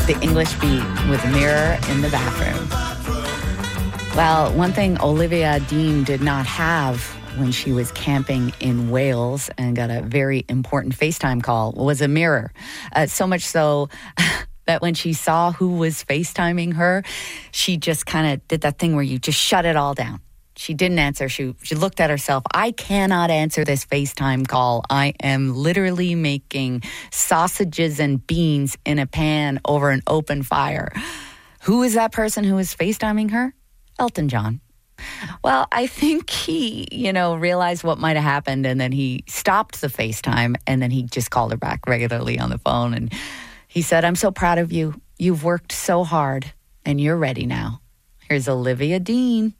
The English Beat with Mirror in the Bathroom. Well, one thing Olivia Dean did not have when she was camping in Wales and got a very important FaceTime call was a mirror. So much so that when she saw who was FaceTiming her, she just kind of did that thing where you just shut it all down. She didn't answer. She looked at herself. I cannot answer this FaceTime call. I am literally making sausages and beans in a pan over an open fire. Who is that person who is FaceTiming her? Elton John. Well, I think he, realized what might have happened, and then he stopped the FaceTime, and then he just called her back regularly on the phone, and he said, I'm so proud of you. You've worked so hard, and you're ready now. Here's Olivia Dean.